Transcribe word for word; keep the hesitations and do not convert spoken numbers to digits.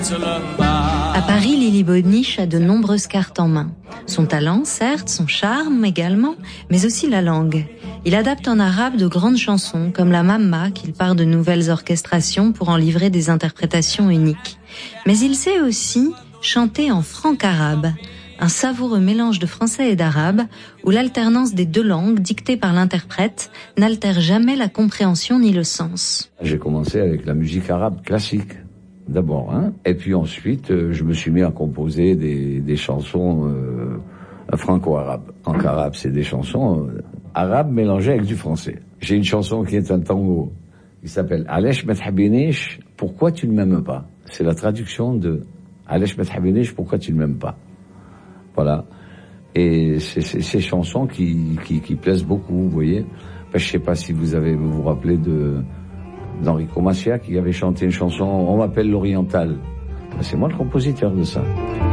À Paris, Lily Bodniche a de nombreuses cartes en main. Son talent, certes, son charme également, mais aussi la langue. Il adapte en arabe de grandes chansons, comme la Mamma, qu'il part de nouvelles orchestrations pour en livrer des interprétations uniques. Mais il sait aussi chanter en franc-arabe, un savoureux mélange de français et d'arabe, où l'alternance des deux langues, dictée par l'interprète, n'altère jamais la compréhension ni le sens. J'ai commencé avec la musique arabe classique. D'abord, hein. Et puis ensuite, euh, je me suis mis à composer des, des chansons euh, franco-arabes. En arabe, c'est des chansons euh, arabes mélangées avec du français. J'ai une chanson qui est un tango, qui s'appelle Alesh Methabinish, pourquoi tu ne m'aimes pas? C'est la traduction de Alesh Methabinish, pourquoi tu ne m'aimes pas? Voilà. Et c'est, c'est ces chansons qui, qui, qui plaisent beaucoup, vous voyez. Enfin, je sais pas si vous avez, vous vous rappelez de d'Enrico Macià qui avait chanté une chanson « On m'appelle l'Oriental ». C'est moi le compositeur de ça.